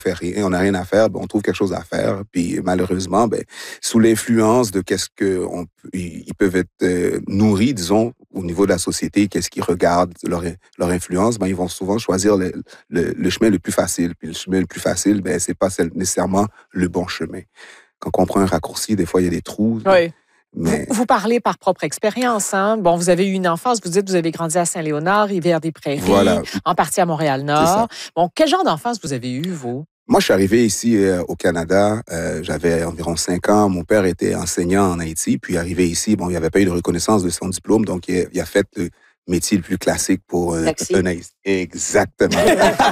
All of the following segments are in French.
fait rien, on n'a rien à faire, ben, on trouve quelque chose à faire. Puis malheureusement, ben, sous l'influence de qu'est-ce que ils peuvent être nourris, disons, au niveau de la société, qu'est-ce qu'ils regardent, leur influence, ben, ils vont souvent choisir le chemin le plus facile. Puis le chemin le plus facile, ben, c'est pas nécessairement le bon chemin. Quand on prend un raccourci, des fois, il y a des trous. Oui. Mais... Vous parlez par propre expérience, hein? Bon, vous avez eu une enfance, vous dites que vous avez grandi à Saint-Léonard, Rivière-des-Prairies, voilà. en partie à Montréal-Nord. Bon, quel genre d'enfance vous avez eu, vous? Moi, je suis arrivé ici au Canada, j'avais environ 5 ans. Mon père était enseignant en Haïti, puis arrivé ici, bon, il n'y avait pas eu de reconnaissance de son diplôme, donc il a fait le métier le plus classique pour un Haïtien. Exactement.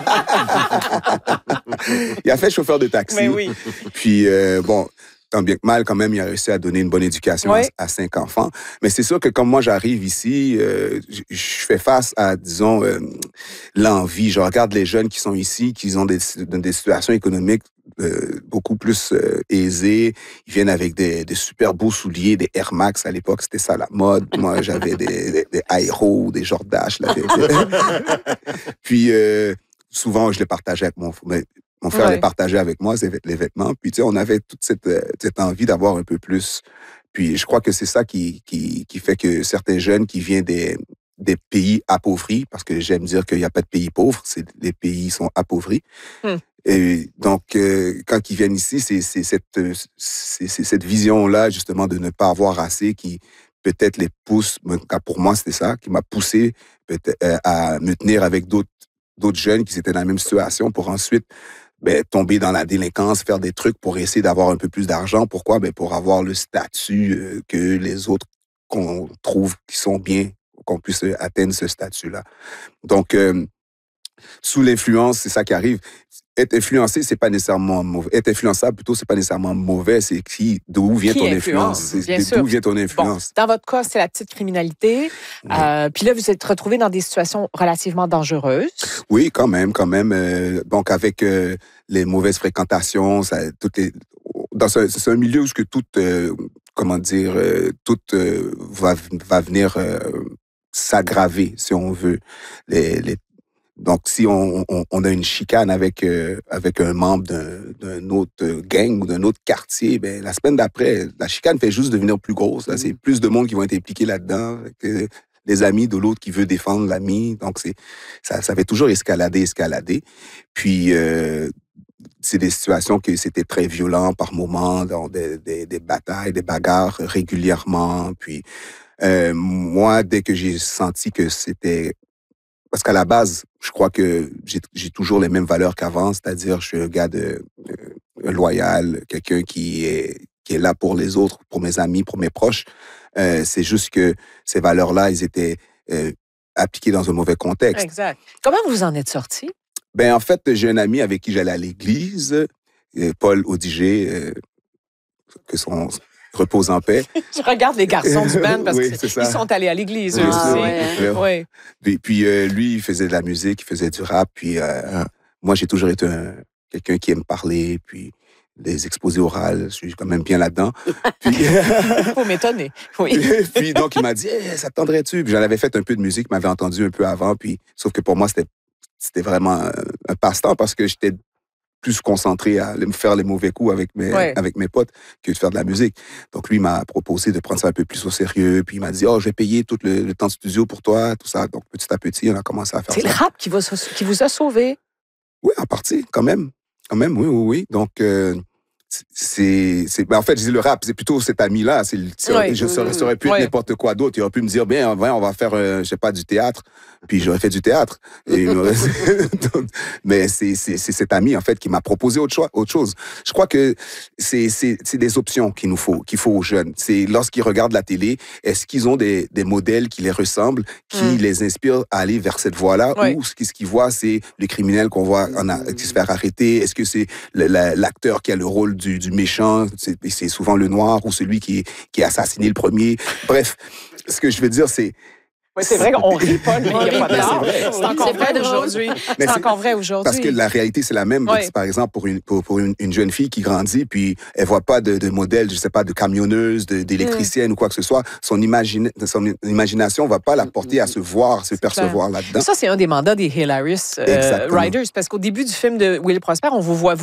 Il a fait chauffeur de taxi. Mais oui. Puis, bon... tant bien que mal, quand même, il a réussi à donner une bonne éducation à 5 enfants. Mais c'est sûr que comme moi, j'arrive ici, je fais face à, disons, l'envie. Je regarde les jeunes qui sont ici, qui ont des situations économiques beaucoup plus aisées. Ils viennent avec des super beaux souliers, des Air Max. À l'époque, c'était ça la mode. Moi, j'avais des Aero, des Jordache. Là, Puis, souvent, je les partageais avec mon frère les partageait avec moi, les vêtements. Puis, tu sais, on avait toute cette envie d'avoir un peu plus. Puis, je crois que c'est ça qui fait que certains jeunes qui viennent des pays appauvris, parce que j'aime dire qu'il n'y a pas de pays pauvres, les pays sont appauvris. Et donc, quand ils viennent ici, c'est cette vision-là, justement, de ne pas avoir assez qui peut-être les pousse, pour moi, c'était ça, qui m'a poussé à me tenir avec d'autres jeunes qui étaient dans la même situation pour ensuite tomber dans la délinquance, faire des trucs pour essayer d'avoir un peu plus d'argent. Pourquoi? Pour avoir le statut que les autres qu'on trouve qui sont bien, qu'on puisse atteindre ce statut-là. Donc, sous l'influence, c'est ça qui arrive. Être influencé, c'est pas nécessairement mauvais. Être influençable, plutôt, c'est pas nécessairement mauvais. C'est d'où vient ton influence. D'où vient ton influence. Bon, dans votre cas, c'est la petite criminalité. Oui. Puis là, vous êtes retrouvé dans des situations relativement dangereuses. Oui, quand même. Donc, avec les mauvaises fréquentations, c'est un milieu où que tout va venir s'aggraver, si on veut. Donc, si on a une chicane avec un membre d'un autre gang ou d'un autre quartier, la semaine d'après, la chicane fait juste devenir plus grosse. Là, c'est plus de monde qui vont être impliqués là-dedans que les amis de l'autre qui veut défendre l'ami. Donc, ça fait toujours escalader. Puis, c'est des situations que c'était très violent par moments, dans des batailles, des bagarres régulièrement. Puis, moi, dès que j'ai senti que c'était... Parce qu'à la base, je crois que j'ai toujours les mêmes valeurs qu'avant, c'est-à-dire je suis un gars loyal, quelqu'un qui est là pour les autres, pour mes amis, pour mes proches. C'est juste que ces valeurs-là, ils étaient appliquées dans un mauvais contexte. Exact. Comment vous en êtes sorti? En fait, j'ai un ami avec qui j'allais à l'église, Paul Audiger, que son... repose en paix. Je regarde les garçons du band parce qu'ils sont allés à l'église eux aussi. Oui. Puis lui, il faisait de la musique, il faisait du rap. Puis moi, j'ai toujours été quelqu'un qui aime parler, puis les exposés orales, je suis quand même bien là-dedans. Faut m'étonner, oui. Puis donc, il m'a dit, ça te tendrait-tu? Puis j'en avais fait un peu de musique, il m'avait entendu un peu avant. Puis sauf que pour moi, c'était vraiment un passe-temps parce que j'étais plus concentré à faire les mauvais coups avec mes potes que de faire de la musique. Donc, lui, il m'a proposé de prendre ça un peu plus au sérieux. Puis, il m'a dit, je vais payer tout le temps de studio pour toi, tout ça. Donc, petit à petit, on a commencé à faire ça. C'est le rap qui vous a sauvé? Oui, en partie, quand même. Oui. Donc, en fait, je dis le rap, c'est plutôt cet ami-là. Ça aurait pu être n'importe quoi d'autre. Il aurait pu me dire, on va faire, je sais pas, du théâtre. Puis j'aurais fait du théâtre. Mais c'est cet ami, en fait, qui m'a proposé autre chose. Je crois que c'est des options qu'il faut aux jeunes. C'est lorsqu'ils regardent la télé, est-ce qu'ils ont des modèles qui les ressemblent, qui les inspirent à aller vers cette voie-là, ou ce qu'ils voient, c'est le criminel qu'on voit qui se faire arrêter? Est-ce que c'est l'acteur qui a le rôle du méchant, c'est souvent le noir ou celui qui est assassiné le premier. Bref, ce que je veux dire, c'est... Oui, c'est vrai qu'on rit, Paul, mais il n'y a pas de tard. C'est encore vrai aujourd'hui. C'est encore vrai aujourd'hui. Parce que la réalité, c'est la même. Oui. Par exemple, pour une jeune fille qui grandit, puis elle ne voit pas de modèle, je ne sais pas, de camionneuse, d'électricienne ou quoi que ce soit, son imagination ne va pas la porter à se percevoir là-dedans. Ça, c'est un des mandats des Hilarious Riders, parce qu'au début du film de Will Prosper, on vous voit